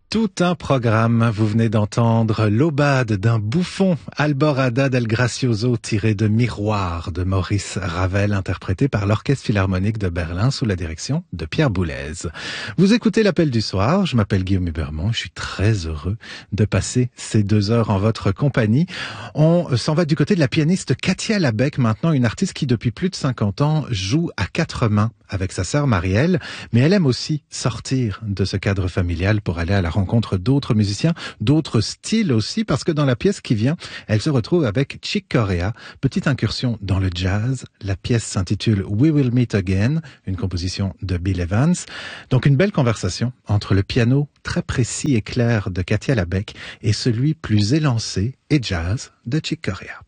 Tout un programme. Vous venez d'entendre l'Aubade d'un bouffon, Alborada del Gracioso, tiré de Miroir de Maurice Ravel, interprété par l'Orchestre Philharmonique de Berlin sous la direction de Pierre Boulez. Vous écoutez l'Appel du soir. Je m'appelle Guillaume Hubermont. Je suis très heureux de passer ces 2 heures en votre compagnie. On s'en va du côté de la pianiste Katia Labec, maintenant une artiste qui depuis plus de 50 ans joue à 4 mains avec sa sœur Marielle, mais elle aime aussi sortir de ce cadre familial pour aller à la rencontre d'autres musiciens, d'autres styles aussi, parce que dans la pièce qui vient, elle se retrouve avec Chick Corea, petite incursion dans le jazz. La pièce s'intitule We Will Meet Again, une composition de Bill Evans. Donc une belle conversation entre le piano très précis et clair de Katia Labec et celui plus élancé et jazz de Chick Corea.